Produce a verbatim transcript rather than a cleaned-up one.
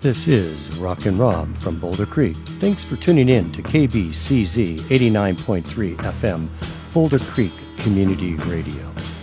This is Rockin' Rob from Boulder Creek. Thanks for tuning in to K B C Z eighty-nine point three F M, Boulder Creek Community Radio.